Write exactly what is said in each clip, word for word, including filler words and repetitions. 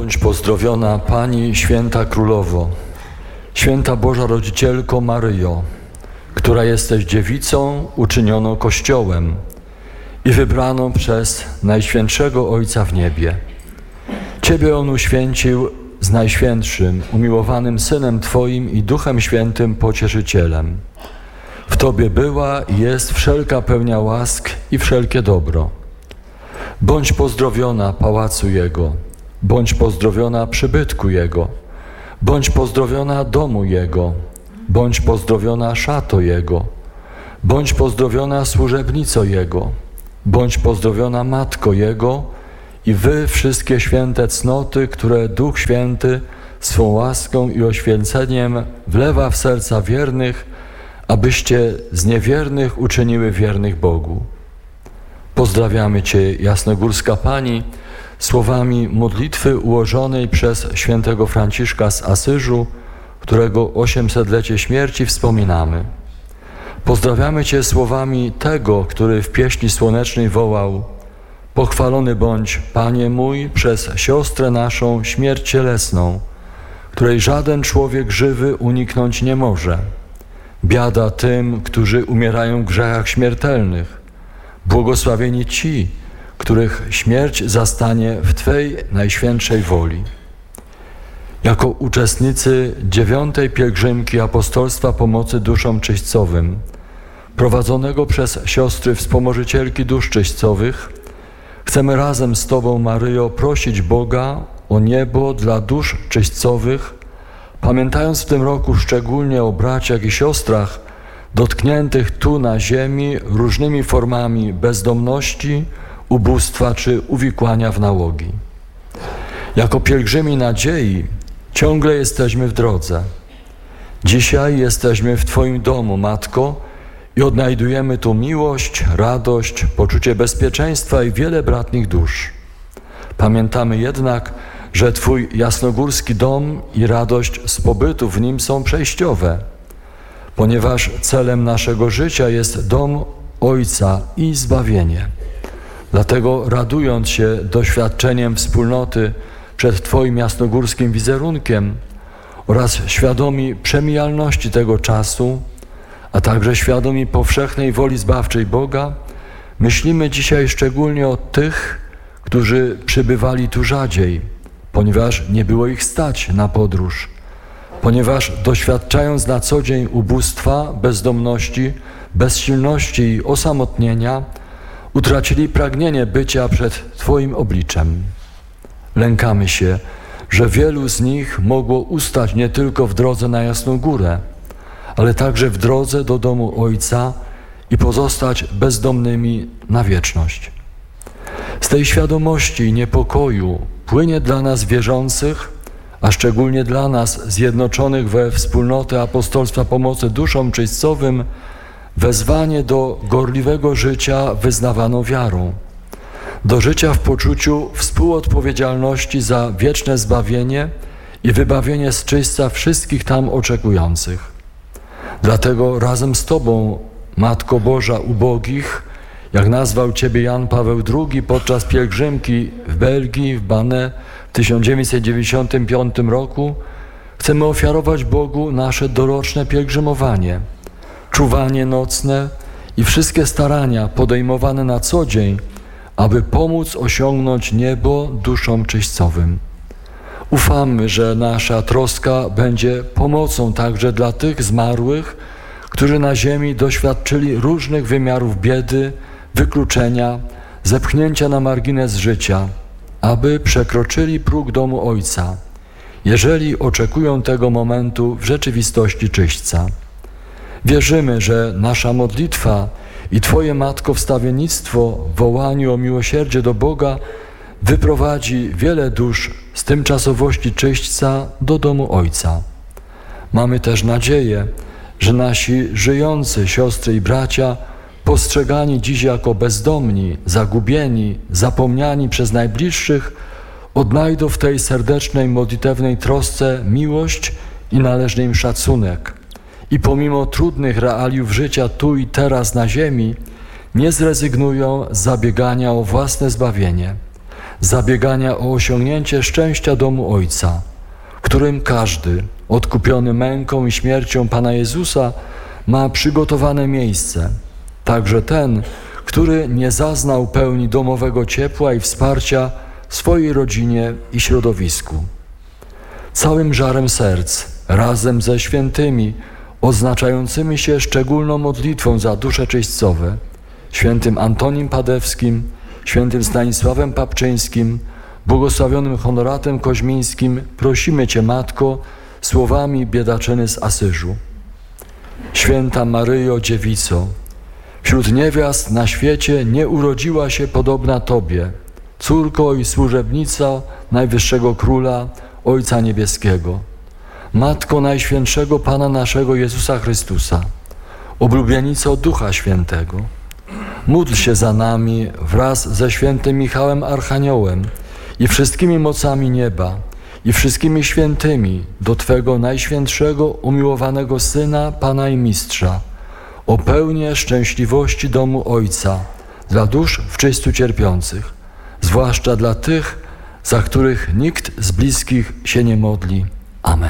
Bądź pozdrowiona Pani Święta Królowo, Święta Boża Rodzicielko Maryjo, która jesteś dziewicą uczynioną Kościołem i wybraną przez Najświętszego Ojca w niebie. Ciebie On uświęcił z Najświętszym, umiłowanym Synem Twoim i Duchem Świętym Pocieszycielem. W Tobie była i jest wszelka pełnia łask i wszelkie dobro. Bądź pozdrowiona pałacu Jego, bądź pozdrowiona przybytku Jego, bądź pozdrowiona domu Jego, bądź pozdrowiona szato Jego, bądź pozdrowiona służebnico Jego, bądź pozdrowiona Matko Jego i wy wszystkie święte cnoty, które Duch Święty swą łaską i oświęceniem wlewa w serca wiernych, abyście z niewiernych uczyniły wiernych Bogu. Pozdrawiamy Cię, Jasnogórska Pani, słowami modlitwy ułożonej przez świętego Franciszka z Asyżu, którego osiemsetlecie śmierci wspominamy. Pozdrawiamy Cię słowami tego, który w pieśni słonecznej wołał: pochwalony bądź, Panie mój, przez siostrę naszą śmierć cielesną, której żaden człowiek żywy uniknąć nie może. Biada tym, którzy umierają w grzechach śmiertelnych. Błogosławieni ci, których śmierć zastanie w Twej najświętszej woli. Jako uczestnicy dziewiątej pielgrzymki apostolstwa pomocy duszom czyśćcowym, prowadzonego przez siostry wspomożycielki dusz czyśćcowych, chcemy razem z Tobą, Maryjo, prosić Boga o niebo dla dusz czyśćcowych, pamiętając w tym roku szczególnie o braciach i siostrach dotkniętych tu na ziemi różnymi formami bezdomności, ubóstwa czy uwikłania w nałogi. Jako pielgrzymi nadziei ciągle jesteśmy w drodze. Dzisiaj jesteśmy w Twoim domu, Matko, i odnajdujemy tu miłość, radość, poczucie bezpieczeństwa i wiele bratnich dusz. Pamiętamy jednak, że Twój jasnogórski dom i radość z pobytu w nim są przejściowe, ponieważ celem naszego życia jest dom Ojca i zbawienie. Dlatego, radując się doświadczeniem wspólnoty przed Twoim jasnogórskim wizerunkiem oraz świadomi przemijalności tego czasu, a także świadomi powszechnej woli zbawczej Boga, myślimy dzisiaj szczególnie o tych, którzy przybywali tu rzadziej, ponieważ nie było ich stać na podróż, ponieważ doświadczając na co dzień ubóstwa, bezdomności, bezsilności i osamotnienia, utracili pragnienie bycia przed Twoim obliczem. Lękamy się, że wielu z nich mogło ustać nie tylko w drodze na Jasną Górę, ale także w drodze do domu Ojca i pozostać bezdomnymi na wieczność. Z tej świadomości i niepokoju płynie dla nas wierzących, a szczególnie dla nas zjednoczonych we wspólnotę apostolstwa pomocy duszom czyśćcowym, wezwanie do gorliwego życia wyznawaną wiarą, do życia w poczuciu współodpowiedzialności za wieczne zbawienie i wybawienie z czyśćca wszystkich tam oczekujących. Dlatego razem z Tobą, Matko Boża ubogich, jak nazwał Ciebie Jan Paweł drugi podczas pielgrzymki w Belgii, w Banę w tysiąc dziewięćset dziewięćdziesiątym piątym roku, chcemy ofiarować Bogu nasze doroczne pielgrzymowanie, czuwanie nocne i wszystkie starania podejmowane na co dzień, aby pomóc osiągnąć niebo duszom czyśćcowym. Ufamy, że nasza troska będzie pomocą także dla tych zmarłych, którzy na ziemi doświadczyli różnych wymiarów biedy, wykluczenia, zepchnięcia na margines życia, aby przekroczyli próg domu Ojca, jeżeli oczekują tego momentu w rzeczywistości czyśćca. Wierzymy, że nasza modlitwa i Twoje, Matko, wstawiennictwo w wołaniu o miłosierdzie do Boga wyprowadzi wiele dusz z tymczasowości czyśćca do domu Ojca. Mamy też nadzieję, że nasi żyjący siostry i bracia, postrzegani dziś jako bezdomni, zagubieni, zapomniani przez najbliższych, odnajdą w tej serdecznej, modlitewnej trosce miłość i należny im szacunek. I pomimo trudnych realiów życia tu i teraz na ziemi, nie zrezygnują z zabiegania o własne zbawienie. zabiegania o osiągnięcie szczęścia domu Ojca, w którym każdy, odkupiony męką i śmiercią Pana Jezusa, ma przygotowane miejsce, także ten, który nie zaznał pełni domowego ciepła i wsparcia w swojej rodzinie i środowisku. Całym żarem serc, razem ze świętymi, odznaczającymi się szczególną modlitwą za dusze czyśćcowe, świętym Antonim Padewskim, świętym Stanisławem Papczyńskim, błogosławionym Honoratem Koźmińskim, prosimy Cię, Matko, słowami biedaczyny z Asyżu. Święta Maryjo, Dziewico, wśród niewiast na świecie nie urodziła się podobna Tobie, córko i służebnica Najwyższego Króla, Ojca Niebieskiego, Matko Najświętszego Pana naszego Jezusa Chrystusa, oblubienico Ducha Świętego. Módl się za nami wraz ze świętym Michałem Archaniołem i wszystkimi mocami nieba i wszystkimi świętymi do Twego Najświętszego, umiłowanego Syna, Pana i Mistrza, o pełnię szczęśliwości domu Ojca dla dusz w czyściu cierpiących, zwłaszcza dla tych, za których nikt z bliskich się nie modli. Amen.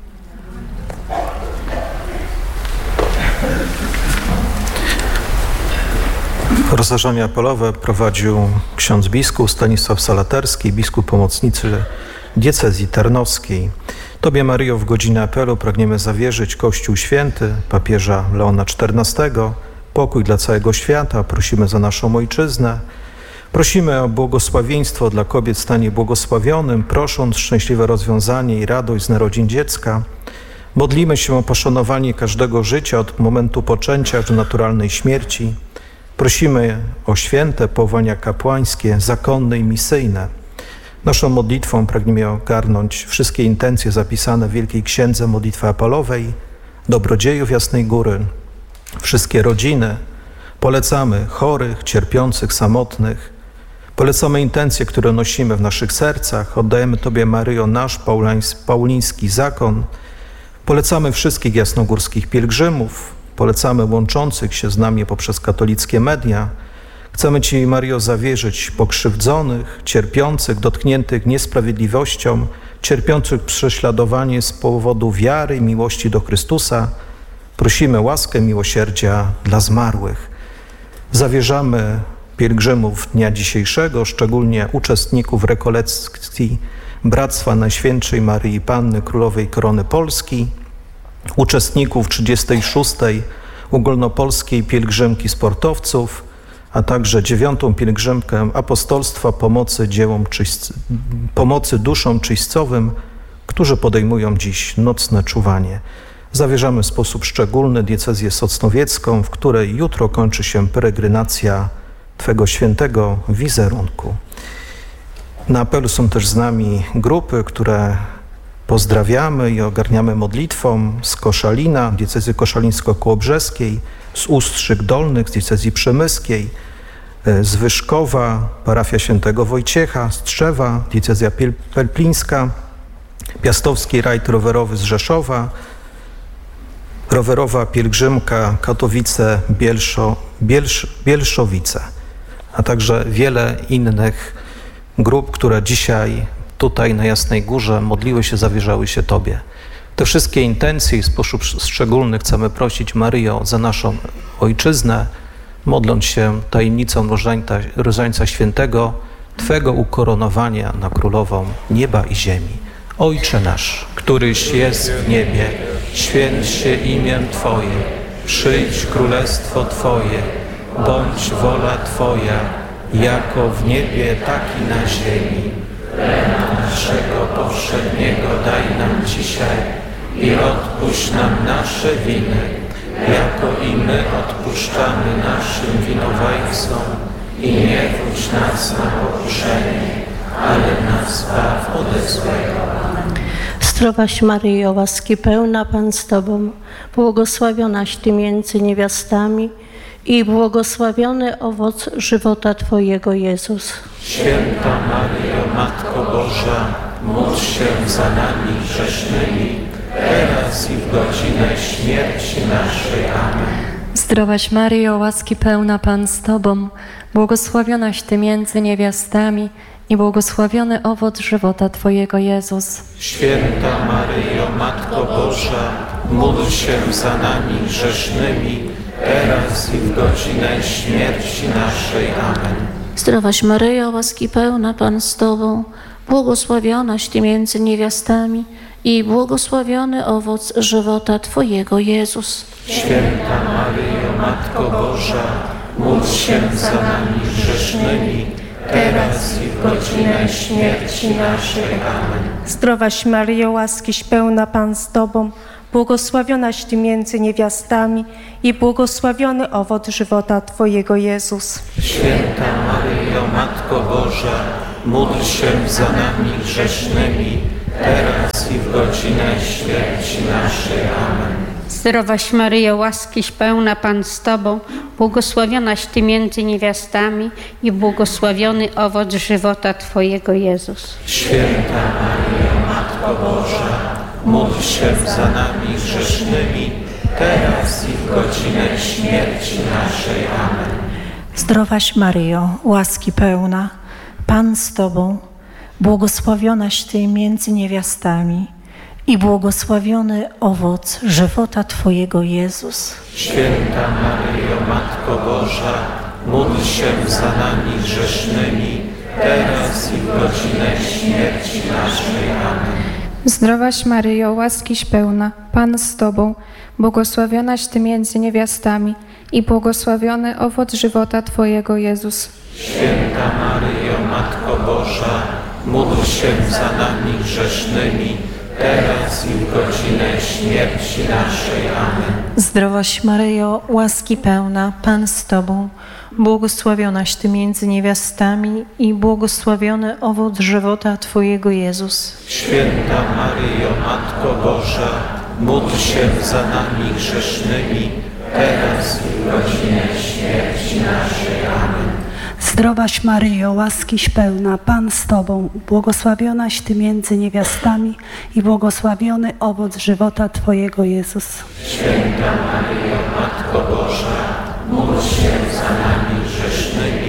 Rozważania polowe prowadził ksiądz biskup Stanisław Salaterski, biskup pomocniczy diecezji tarnowskiej. Tobie, Maryjo, w godzinę apelu pragniemy zawierzyć Kościół Święty, papieża Leona czternastego, pokój dla całego świata, prosimy za naszą ojczyznę, prosimy o błogosławieństwo dla kobiet w stanie błogosławionym, prosząc szczęśliwe rozwiązanie i radość z narodzin dziecka. Modlimy się o poszanowanie każdego życia od momentu poczęcia aż do naturalnej śmierci. Prosimy o święte powołania kapłańskie, zakonne i misyjne. Naszą modlitwą pragniemy ogarnąć wszystkie intencje zapisane w Wielkiej Księdze Modlitwy Apolowej, dobrodziejów Jasnej Góry, wszystkie rodziny. Polecamy chorych, cierpiących, samotnych. Polecamy intencje, które nosimy w naszych sercach. Oddajemy Tobie, Maryjo, nasz pauliński zakon. Polecamy wszystkich jasnogórskich pielgrzymów. Polecamy łączących się z nami poprzez katolickie media. Chcemy Ci, Maryjo, zawierzyć pokrzywdzonych, cierpiących, dotkniętych niesprawiedliwością, cierpiących prześladowanie z powodu wiary i miłości do Chrystusa. Prosimy łaskę miłosierdzia dla zmarłych. Zawierzamy pielgrzymów dnia dzisiejszego, szczególnie uczestników rekolekcji Bractwa Najświętszej Maryi Panny Królowej Korony Polski, uczestników trzydziestej szóstej ogólnopolskiej pielgrzymki sportowców, a także dziewiątą pielgrzymkę apostolstwa pomocy dziełom czyśc... pomocy duszom czyśćcowym, którzy podejmują dziś nocne czuwanie. Zawierzamy w sposób szczególny diecezję sosnowiecką, w której jutro kończy się peregrinacja Twego świętego wizerunku. Na apelu są też z nami grupy, które pozdrawiamy i ogarniamy modlitwą z Koszalina, diecezji koszalińsko-kołobrzeskiej, z Ustrzyk Dolnych, z diecezji przemyskiej, z Wyszkowa, parafia świętego Wojciecha, z Trzewa, diecezja pelplińska, Piastowski Rajd Rowerowy z Rzeszowa, rowerowa pielgrzymka Katowice-Bielszo, Bielsz, Bielszowice, a także wiele innych grup, które dzisiaj tutaj na Jasnej Górze modliły się, zawierzały się Tobie. Te wszystkie intencje i w sposób szczególny chcemy prosić, Maryjo, za naszą ojczyznę, modląc się tajemnicą Różańca Świętego, Twego ukoronowania na Królową nieba i ziemi. Ojcze nasz, któryś jest w niebie, święć się imię Twoje, przyjdź królestwo Twoje, bądź wola Twoja, jako w niebie, tak i na ziemi. Chleba naszego powszedniego daj nam dzisiaj i odpuść nam nasze winy, jako i my odpuszczamy naszym winowajcom i nie wódź nas na pokuszenie, ale nas zbaw ode złego. Zdrowaś Maryjo, łaski pełna, Pan z Tobą, błogosławionaś Ty między niewiastami i błogosławiony owoc żywota Twojego, Jezus. Święta Maryjo, Matko Boża, módl się za nami grzesznymi, teraz i w godzinę śmierci naszej. Amen. Zdrowaś Maryjo, łaski pełna, Pan z Tobą, błogosławionaś Ty między niewiastami i błogosławiony owoc żywota Twojego, Jezus. Święta Maryjo, Matko Boża, módl się za nami grzesznymi, teraz i w godzinę śmierci naszej. Amen. Zdrowaś Maryjo, łaski pełna, Pan z Tobą, błogosławionaś Ty między niewiastami i błogosławiony owoc żywota Twojego, Jezus. Święta Maryjo, Matko Boża, módl się za nami grzesznymi, teraz i w godzinę śmierci naszej. Amen. Zdrowaś Maryjo, łaskiś pełna, Pan z Tobą, błogosławionaś Ty między niewiastami i błogosławiony owoc żywota Twojego, Jezus. Święta Maryjo, Matko Boża, módl się za nami grzesznymi, teraz i w godzinę śmierci naszej. Amen. Zdrowaś Maryjo, łaskiś pełna, Pan z Tobą, błogosławionaś Ty między niewiastami i błogosławiony owoc żywota Twojego, Jezus. Święta Maryjo, Matko Boża, módl się za nami grzesznymi, teraz i w godzinę śmierci naszej. Amen. Zdrowaś Maryjo, łaski pełna, Pan z Tobą, błogosławionaś Ty między niewiastami i błogosławiony owoc żywota Twojego, Jezus. Święta Maryjo, Matko Boża, módl się za nami grzesznymi, teraz i w godzinę śmierci naszej. Amen. Zdrowaś Maryjo, łaskiś pełna, Pan z Tobą, błogosławionaś Ty między niewiastami i błogosławiony owoc żywota Twojego, Jezus. Święta Maryjo, Matko Boża, módl się za nami grzesznymi, teraz i w godzinę śmierci naszej. Amen. Zdrowaś Maryjo, łaski pełna, Pan z Tobą, błogosławionaś Ty między niewiastami i błogosławiony owoc żywota Twojego, Jezus. Święta Maryjo, Matko Boża, módl się za nami grzesznymi, teraz i w godzinę śmierci naszej. Amen. Zdrowaś Maryjo, łaskiś pełna, Pan z Tobą, błogosławionaś Ty między niewiastami i błogosławiony owoc żywota Twojego, Jezus. Święta Maryjo, Matko Boża, módl się za nami grzesznymi,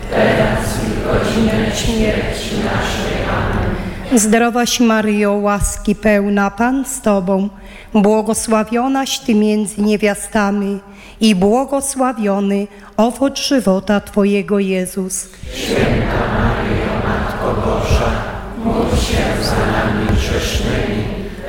teraz i w godzinę śmierci naszej. Amen. Zdrowaś Maryjo, łaski pełna, Pan z Tobą, błogosławionaś Ty między niewiastami i błogosławiony owoc żywota Twojego, Jezus. Święta Maryjo, Matko Boża, módl się za nami grzesznymi,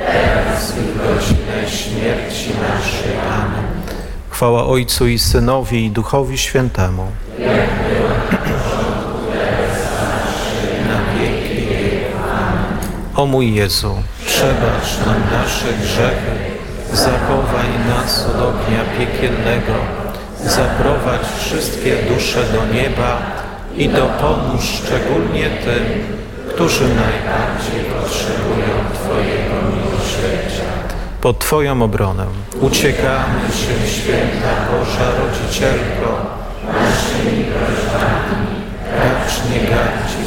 teraz i w godzinę śmierci naszej. Amen. Chwała Ojcu i Synowi i Duchowi Świętemu. Jak była na początku, teraz zawsze, na wieki wieków. Amen. O mój Jezu, Przebacz nam nasze grzechy, zachowaj nas od ognia piekielnego, zaprowadź wszystkie dusze do nieba i dopomóż szczególnie tym, którzy najbardziej potrzebują Twojego miłosierdzia. pod Twoją obronę Uciekamy się, Święta Boża Rodzicielko, naszymi prośbami, racz nie gardzić